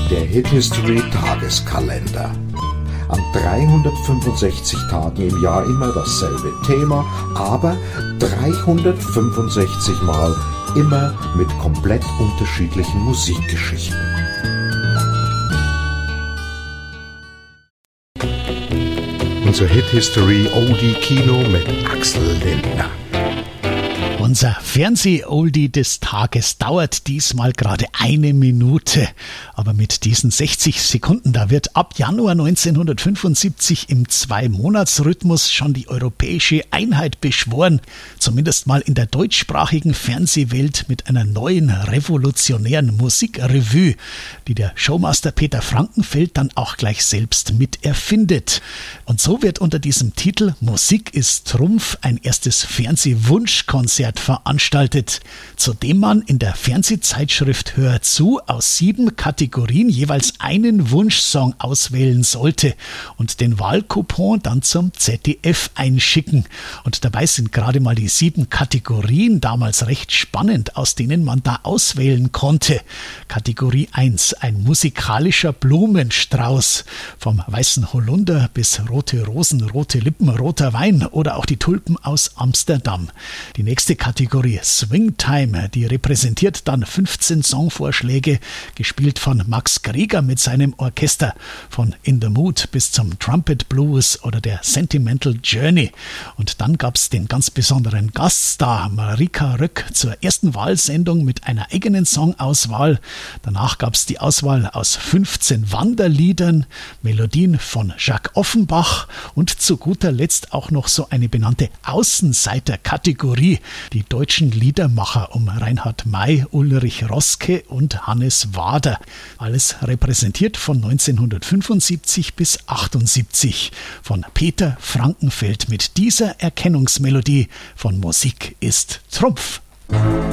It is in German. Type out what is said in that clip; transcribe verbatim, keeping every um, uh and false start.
Der Hit History Tageskalender. An dreihundertfünfundsechzig Tagen im Jahr immer dasselbe Thema, aber dreihundertfünfundsechzig Mal immer mit komplett unterschiedlichen Musikgeschichten. Unser Hit History Oldie Kino mit Axel Lindner. Unser Fernseh-Oldie des Tages dauert diesmal gerade eine Minute. Aber mit diesen sechzig Sekunden, da wird ab Januar neunzehnhundertfünfundsiebzig im Zwei-Monats-Rhythmus schon die europäische Einheit beschworen. Zumindest mal in der deutschsprachigen Fernsehwelt mit einer neuen revolutionären Musikrevue, die der Showmaster Peter Frankenfeld dann auch gleich selbst mit erfindet. Und so wird unter diesem Titel Musik ist Trumpf ein erstes Fernsehwunschkonzert veranstaltet, zu dem man in der Fernsehzeitschrift Hör zu aus sieben Kategorien jeweils einen Wunschsong auswählen sollte und den Wahlcoupon dann zum Z D F einschicken. Und dabei sind gerade mal die sieben Kategorien damals recht spannend, aus denen man da auswählen konnte. Kategorie eins, ein musikalischer Blumenstrauß, vom weißen Holunder bis rote Rosen, rote Lippen, roter Wein oder auch die Tulpen aus Amsterdam. Die nächste Kategorie Swing Time, die repräsentiert dann fünfzehn Songvorschläge, gespielt von Max Greger mit seinem Orchester, von In the Mood bis zum Trumpet Blues oder der Sentimental Journey. Und dann gab es den ganz besonderen Gaststar Marika Röck zur ersten Wahlsendung mit einer eigenen Songauswahl. Danach gab es die Auswahl aus fünfzehn Wanderliedern, Melodien von Jacques Offenbach und zu guter Letzt auch noch so eine benannte Außenseiter-Kategorie, die deutschen Liedermacher um Reinhard May, Ulrich Roske und Hannes Wader. Alles repräsentiert von neunzehnhundertfünfundsiebzig bis achtundsiebzig von Peter Frankenfeld mit dieser Erkennungsmelodie von Musik ist Trumpf.